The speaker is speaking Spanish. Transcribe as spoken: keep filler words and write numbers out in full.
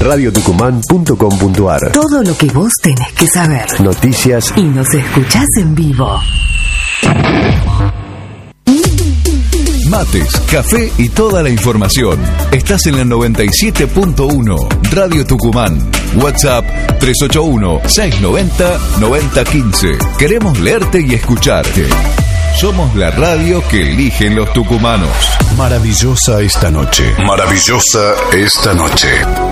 radio tucumán punto com punto ar. Todo lo que vos tenés que saber. Noticias. Y nos escuchás en vivo. Mates, café y toda la información. Estás en el noventa y siete punto uno, Radio Tucumán. WhatsApp tres ocho uno, seis nueve cero, nueve cero uno cinco. Queremos leerte y escucharte. Somos la radio que eligen los tucumanos. Maravillosa esta noche. Maravillosa esta noche.